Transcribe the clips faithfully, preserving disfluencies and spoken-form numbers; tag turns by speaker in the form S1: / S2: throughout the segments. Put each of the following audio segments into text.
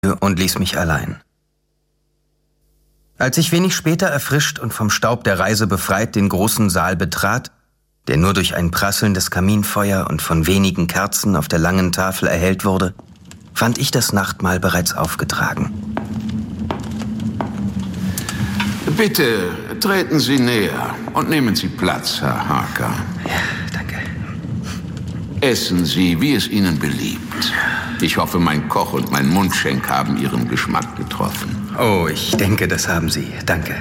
S1: und ließ mich allein. Als ich wenig später erfrischt und vom Staub der Reise befreit den großen Saal betrat, der nur durch ein prasselndes Kaminfeuer und von wenigen Kerzen auf der langen Tafel erhellt wurde, fand ich das Nachtmahl bereits aufgetragen.
S2: Bitte treten Sie näher und nehmen Sie Platz, Herr Harker.
S1: Ja, danke.
S2: Essen Sie, wie es Ihnen beliebt. Ich hoffe, mein Koch und mein Mundschenk haben Ihren Geschmack getroffen.
S1: Oh, ich denke, das haben Sie. Danke.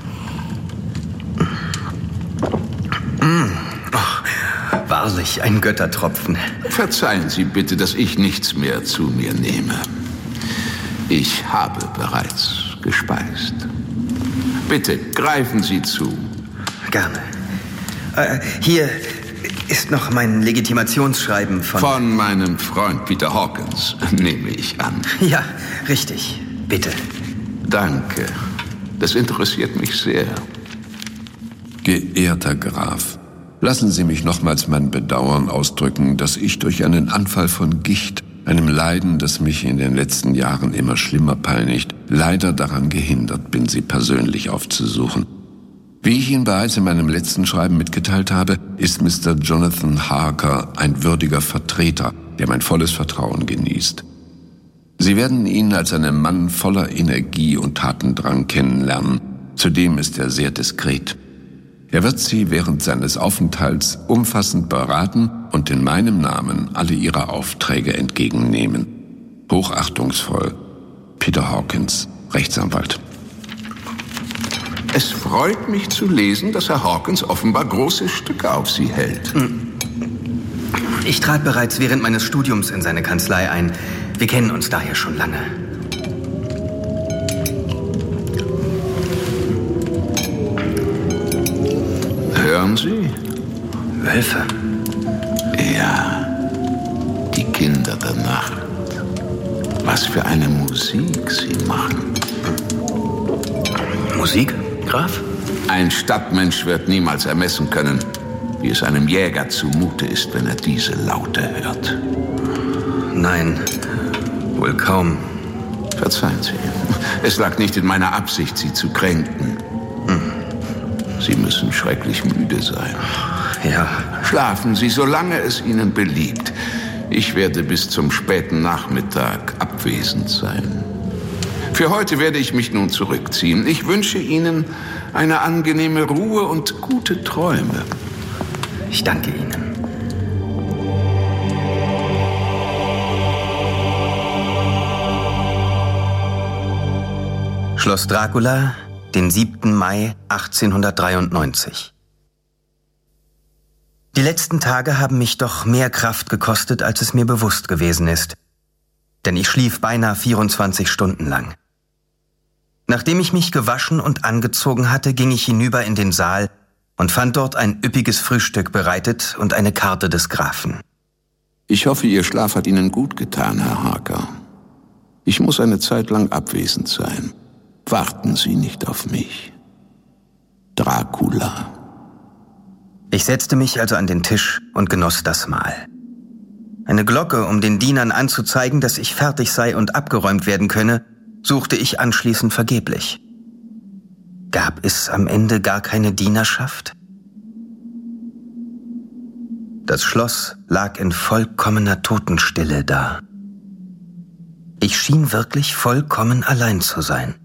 S1: Mm. Oh, wahrlich, ein Göttertropfen.
S2: Verzeihen Sie bitte, dass ich nichts mehr zu mir nehme. Ich habe bereits gespeist. Bitte, greifen Sie zu.
S1: Gerne. Äh, hier ist noch mein Legitimationsschreiben von...
S2: Von meinem Freund Peter Hawkins, nehme ich an.
S1: Ja, richtig. Bitte.
S2: Danke. Das interessiert mich sehr.
S3: Geehrter Graf, lassen Sie mich nochmals mein Bedauern ausdrücken, dass ich durch einen Anfall von Gicht, einem Leiden, das mich in den letzten Jahren immer schlimmer peinigt, leider daran gehindert bin, Sie persönlich aufzusuchen. Wie ich Ihnen bereits in meinem letzten Schreiben mitgeteilt habe, ist Mister Jonathan Harker ein würdiger Vertreter, der mein volles Vertrauen genießt. Sie werden ihn als einen Mann voller Energie und Tatendrang kennenlernen. Zudem ist er sehr diskret. Er wird Sie während seines Aufenthalts umfassend beraten und in meinem Namen alle Ihre Aufträge entgegennehmen. Hochachtungsvoll, Peter Hawkins, Rechtsanwalt.
S2: Es freut mich zu lesen, dass Herr Hawkins offenbar große Stücke auf Sie hält.
S1: Ich trat bereits während meines Studiums in seine Kanzlei ein. Wir kennen uns daher schon lange.
S2: Hören Sie?
S1: Wölfe?
S2: Ja, die Kinder der Nacht. Was für eine Musik sie machen.
S1: Musik, Graf?
S2: Ein Stadtmensch wird niemals ermessen können, wie es einem Jäger zumute ist, wenn er diese Laute hört.
S1: Nein, wohl kaum.
S2: Verzeihen Sie, es lag nicht in meiner Absicht, Sie zu kränken. Sie müssen schrecklich müde sein.
S1: Ja.
S2: Schlafen Sie, solange es Ihnen beliebt. Ich werde bis zum späten Nachmittag abwesend sein. Für heute werde ich mich nun zurückziehen. Ich wünsche Ihnen eine angenehme Ruhe und gute Träume.
S1: Ich danke Ihnen. Schloss Dracula, den siebten Mai achtzehnhundertdreiundneunzig. Die letzten Tage haben mich doch mehr Kraft gekostet, als es mir bewusst gewesen ist. Denn ich schlief beinahe vierundzwanzig Stunden lang. Nachdem ich mich gewaschen und angezogen hatte, ging ich hinüber in den Saal und fand dort ein üppiges Frühstück bereitet und eine Karte des Grafen.
S2: Ich hoffe, Ihr Schlaf hat Ihnen gut getan, Herr Harker. Ich muss eine Zeit lang abwesend sein. Warten Sie nicht auf mich. Dracula.
S1: Ich setzte mich also an den Tisch und genoss das Mahl. Eine Glocke, um den Dienern anzuzeigen, dass ich fertig sei und abgeräumt werden könne, suchte ich anschließend vergeblich. Gab es am Ende gar keine Dienerschaft? Das Schloss lag in vollkommener Totenstille da. Ich schien wirklich vollkommen allein zu sein.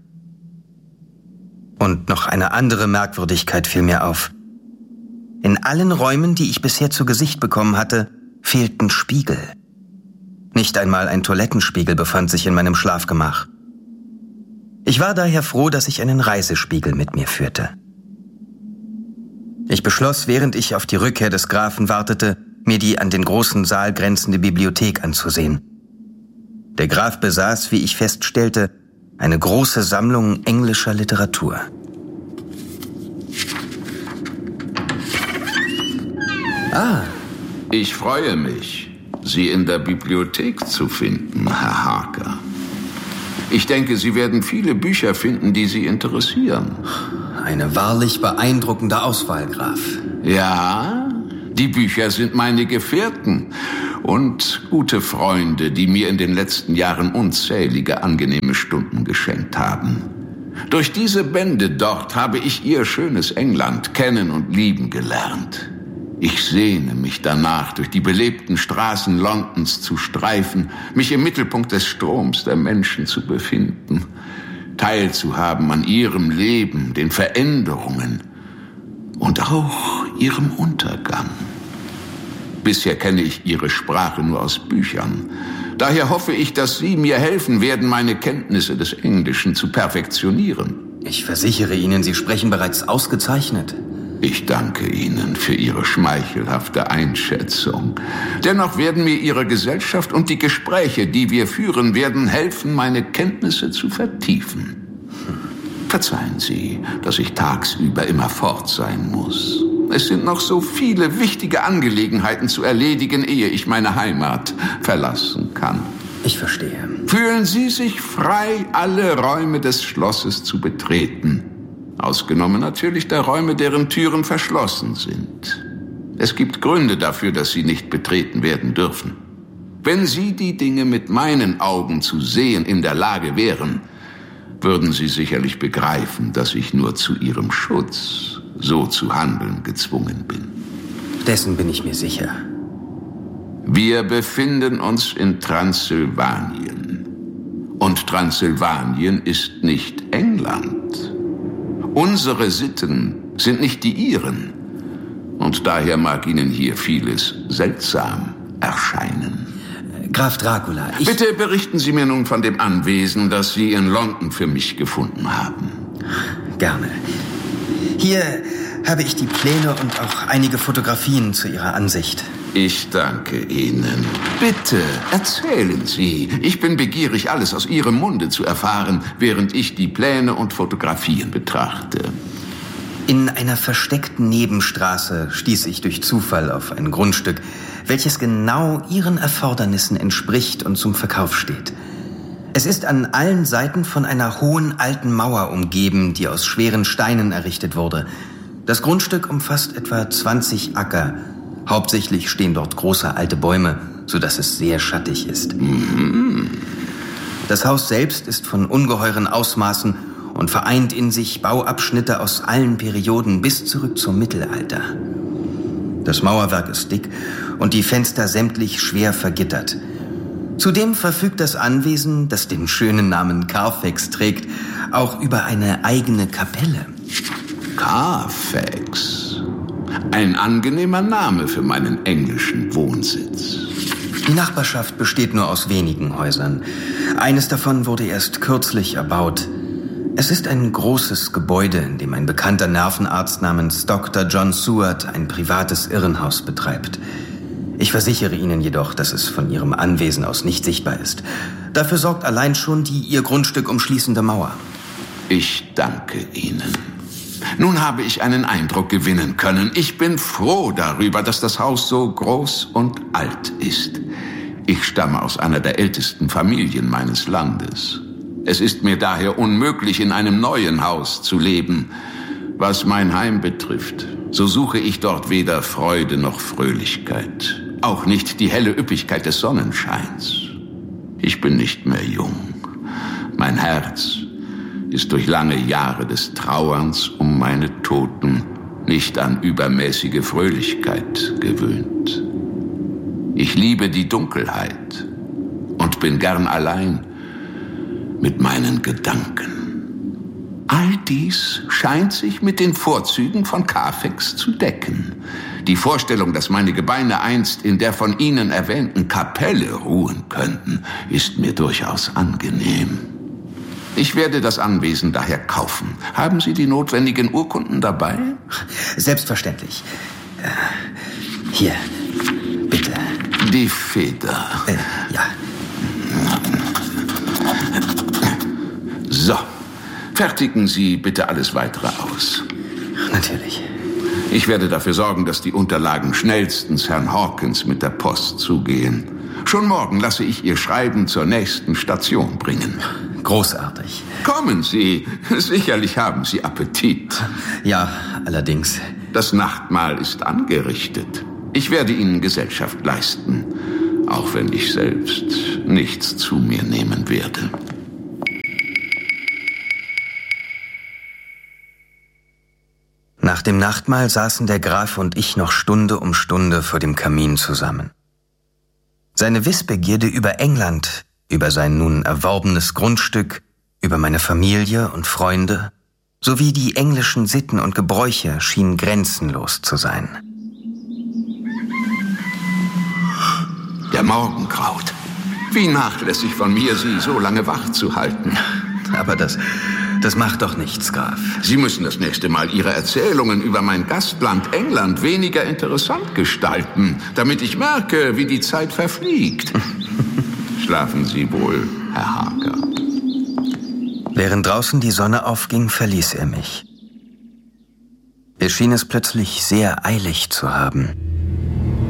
S1: Und noch eine andere Merkwürdigkeit fiel mir auf. In allen Räumen, die ich bisher zu Gesicht bekommen hatte, fehlten Spiegel. Nicht einmal ein Toilettenspiegel befand sich in meinem Schlafgemach. Ich war daher froh, dass ich einen Reisespiegel mit mir führte. Ich beschloss, während ich auf die Rückkehr des Grafen wartete, mir die an den großen Saal grenzende Bibliothek anzusehen. Der Graf besaß, wie ich feststellte, eine große Sammlung englischer Literatur. Ah.
S2: Ich freue mich, Sie in der Bibliothek zu finden, Herr Harker. Ich denke, Sie werden viele Bücher finden, die Sie interessieren.
S1: Eine wahrlich beeindruckende Auswahl, Graf.
S2: Ja, die Bücher sind meine Gefährten. und gute Freunde, die mir in den letzten Jahren unzählige angenehme Stunden geschenkt haben. Durch diese Bände dort habe ich ihr schönes England kennen und lieben gelernt. Ich sehne mich danach, durch die belebten Straßen Londons zu streifen, mich im Mittelpunkt des Stroms der Menschen zu befinden, teilzuhaben an ihrem Leben, den Veränderungen und auch ihrem Untergang. Bisher kenne ich ihre Sprache nur aus Büchern. Daher hoffe ich, dass Sie mir helfen werden, meine Kenntnisse des Englischen zu perfektionieren.
S1: Ich versichere Ihnen, Sie sprechen bereits ausgezeichnet.
S2: Ich danke Ihnen für Ihre schmeichelhafte Einschätzung. Dennoch werden mir Ihre Gesellschaft und die Gespräche, die wir führen werden, helfen, meine Kenntnisse zu vertiefen. Verzeihen Sie, dass ich tagsüber immer fort sein muss. Es sind noch so viele wichtige Angelegenheiten zu erledigen, ehe ich meine Heimat verlassen kann.
S1: Ich verstehe.
S2: Fühlen Sie sich frei, alle Räume des Schlosses zu betreten. Ausgenommen natürlich der Räume, deren Türen verschlossen sind. Es gibt Gründe dafür, dass sie nicht betreten werden dürfen. Wenn Sie die Dinge mit meinen Augen zu sehen in der Lage wären, würden Sie sicherlich begreifen, dass ich nur zu Ihrem Schutz so zu handeln gezwungen bin.
S1: Dessen bin ich mir sicher.
S2: Wir befinden uns in Transsilvanien. Und Transsilvanien ist nicht England. Unsere Sitten sind nicht die Ihren. Und daher mag Ihnen hier vieles seltsam erscheinen.
S1: Graf Dracula, ich...
S2: Bitte berichten Sie mir nun von dem Anwesen, das Sie in London für mich gefunden haben.
S1: Gerne. Hier habe ich die Pläne und auch einige Fotografien zu Ihrer Ansicht.
S2: Ich danke Ihnen. Bitte, erzählen Sie. Ich bin begierig, alles aus Ihrem Munde zu erfahren, während ich die Pläne und Fotografien betrachte.
S1: In einer versteckten Nebenstraße stieß ich durch Zufall auf ein Grundstück, welches genau Ihren Erfordernissen entspricht und zum Verkauf steht. Es ist an allen Seiten von einer hohen alten Mauer umgeben, die aus schweren Steinen errichtet wurde. Das Grundstück umfasst etwa zwanzig Acker. Hauptsächlich stehen dort große alte Bäume, sodass es sehr schattig ist.
S2: Mhm.
S1: Das Haus selbst ist von ungeheuren Ausmaßen und vereint in sich Bauabschnitte aus allen Perioden bis zurück zum Mittelalter. Das Mauerwerk ist dick und die Fenster sämtlich schwer vergittert. Zudem verfügt das Anwesen, das den schönen Namen Carfax trägt, auch über eine eigene Kapelle.
S2: Carfax. Ein angenehmer Name für meinen englischen Wohnsitz.
S1: Die Nachbarschaft besteht nur aus wenigen Häusern. Eines davon wurde erst kürzlich erbaut. Es ist ein großes Gebäude, in dem ein bekannter Nervenarzt namens Doktor John Seward ein privates Irrenhaus betreibt. Ich versichere Ihnen jedoch, dass es von Ihrem Anwesen aus nicht sichtbar ist. Dafür sorgt allein schon die Ihr Grundstück umschließende Mauer.
S2: Ich danke Ihnen. Nun habe ich einen Eindruck gewinnen können. Ich bin froh darüber, dass das Haus so groß und alt ist. Ich stamme aus einer der ältesten Familien meines Landes. Es ist mir daher unmöglich, in einem neuen Haus zu leben. Was mein Heim betrifft, so suche ich dort weder Freude noch Fröhlichkeit. Auch nicht die helle Üppigkeit des Sonnenscheins. Ich bin nicht mehr jung. Mein Herz ist durch lange Jahre des Trauerns um meine Toten nicht an übermäßige Fröhlichkeit gewöhnt. Ich liebe die Dunkelheit und bin gern allein mit meinen Gedanken. All dies scheint sich mit den Vorzügen von Carfax zu decken. Die Vorstellung, dass meine Gebeine einst in der von Ihnen erwähnten Kapelle ruhen könnten, ist mir durchaus angenehm. Ich werde das Anwesen daher kaufen. Haben Sie die notwendigen Urkunden dabei?
S1: Selbstverständlich. Äh, hier, bitte.
S2: Die Feder.
S1: Äh, ja.
S2: So, fertigen Sie bitte alles Weitere aus.
S1: Natürlich.
S2: Ich werde dafür sorgen, dass die Unterlagen schnellstens Herrn Hawkins mit der Post zugehen. Schon morgen lasse ich Ihr Schreiben zur nächsten Station bringen.
S1: Großartig.
S2: Kommen Sie. Sicherlich haben Sie Appetit.
S1: Ja, allerdings.
S2: Das Nachtmahl ist angerichtet. Ich werde Ihnen Gesellschaft leisten. auch wenn ich selbst nichts zu mir nehmen werde.
S1: Nach dem Nachtmahl saßen der Graf und ich noch Stunde um Stunde vor dem Kamin zusammen. Seine Wissbegierde über England, über sein nun erworbenes Grundstück, über meine Familie und Freunde, sowie die englischen Sitten und Gebräuche schien grenzenlos zu sein.
S2: Der Morgen graut. Wie nachlässig von mir, Sie so lange wach zu halten.
S1: Aber das, das macht doch nichts, Graf.
S2: Sie müssen das nächste Mal Ihre Erzählungen über mein Gastland England weniger interessant gestalten, damit ich merke, wie die Zeit verfliegt. Schlafen Sie wohl, Herr Harker.
S1: Während draußen die Sonne aufging, verließ er mich. Er schien es plötzlich sehr eilig zu haben.